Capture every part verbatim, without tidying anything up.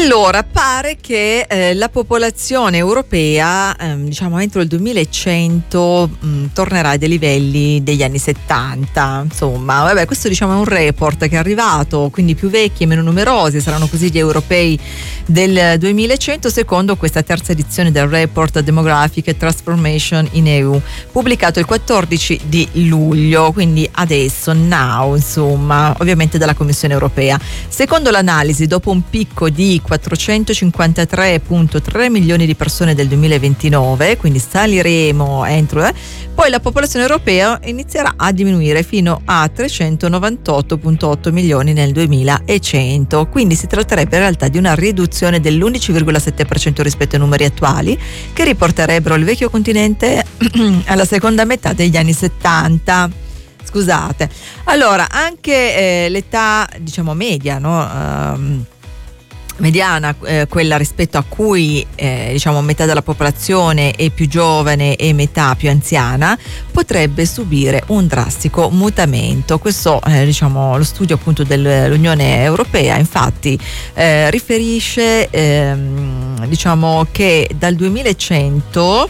Allora, pare che eh, la popolazione europea, ehm, diciamo entro il duemilacento, mh, tornerà ai dei livelli degli anni settanta. Insomma, vabbè, questo diciamo è un report che è arrivato, quindi più vecchi e meno numerosi saranno così gli europei del duemilacento, secondo questa terza edizione del report Demographic Transformation in E U, pubblicato il quattordici di luglio, quindi adesso, now, insomma, ovviamente dalla Commissione europea. Secondo l'analisi, dopo un picco di quattrocentocinquantatré virgola tre milioni di persone del duemilaventinove, quindi saliremo entro, eh, poi la popolazione europea inizierà a diminuire fino a trecentonovantotto virgola otto milioni nel duemilacento, quindi si tratterebbe in realtà di una riduzione dell'undici virgola sette per cento rispetto ai numeri attuali, che riporterebbero il vecchio continente alla seconda metà degli anni settanta. Scusate. Allora, anche eh, l'età, diciamo, media, no? Um, mediana, eh, quella rispetto a cui eh, diciamo metà della popolazione è più giovane e metà più anziana, potrebbe subire un drastico mutamento. Questo eh, diciamo lo studio appunto dell'Unione Europea infatti eh, riferisce ehm, diciamo che dal duemilacento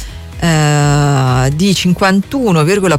eh, di cinquantuno virgola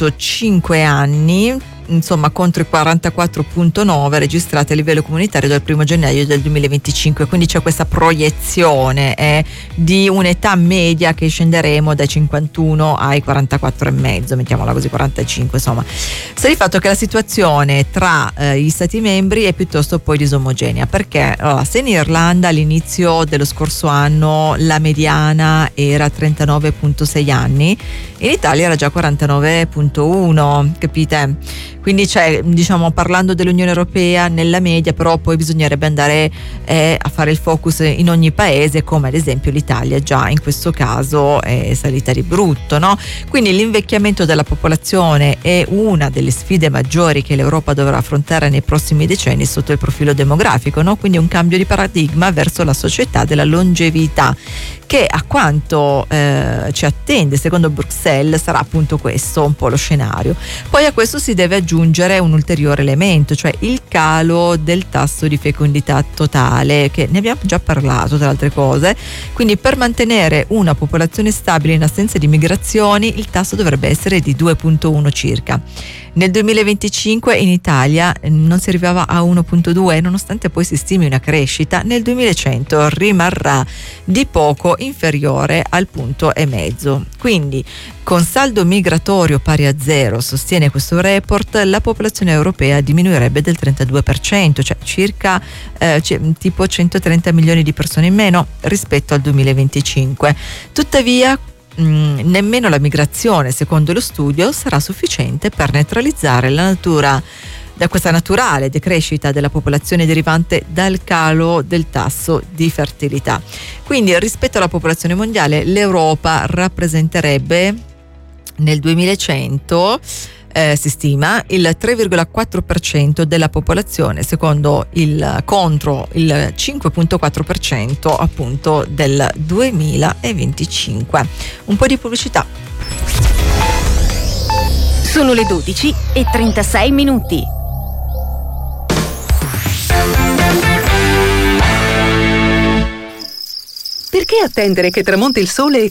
cinque anni, insomma, contro i quarantaquattro virgola nove registrati a livello comunitario dal primo gennaio del duemilaventicinque, quindi c'è questa proiezione eh, di un'età media che scenderemo dai cinquantuno ai quarantaquattro e mezzo, mettiamola così, quarantacinque, insomma. Sta di fatto che la situazione tra eh, gli stati membri è piuttosto poi disomogenea, perché allora, se in Irlanda all'inizio dello scorso anno la mediana era trentanove virgola sei anni, in Italia era già quarantanove virgola uno, capite? Quindi c'è, diciamo, parlando dell'Unione Europea nella media, però poi bisognerebbe andare eh, a fare il focus in ogni paese, come ad esempio l'Italia già in questo caso è salita di brutto, no? Quindi l'invecchiamento della popolazione è una delle sfide maggiori che l'Europa dovrà affrontare nei prossimi decenni sotto il profilo demografico, no? Quindi un cambio di paradigma verso la società della longevità, che a quanto eh, ci attende secondo Bruxelles sarà appunto questo un po' lo scenario. Poi a questo si deve aggiungere un ulteriore elemento, cioè il calo del tasso di fecondità totale, che ne abbiamo già parlato tra altre cose. Quindi per mantenere una popolazione stabile in assenza di migrazioni il tasso dovrebbe essere di due virgola uno circa. Nel duemilaventicinque in Italia non si arrivava a uno virgola due, nonostante poi si stimi una crescita, nel duemilacento rimarrà di poco inferiore al punto e mezzo. Quindi con saldo migratorio pari a zero, sostiene questo report, la popolazione europea diminuirebbe del trentadue per cento, cioè circa eh, c- tipo centotrenta milioni di persone in meno rispetto al duemilaventicinque. Tuttavia mh, nemmeno la migrazione, secondo lo studio, sarà sufficiente per neutralizzare la natura da questa naturale decrescita della popolazione derivante dal calo del tasso di fertilità. Quindi rispetto alla popolazione mondiale l'Europa rappresenterebbe nel duemilacento eh, si stima il tre virgola quattro per cento della popolazione, secondo il contro il cinque virgola quattro per cento appunto del duemilaventicinque. Un po' di pubblicità. Sono le dodici e trentasei minuti. Perché attendere che tramonti il sole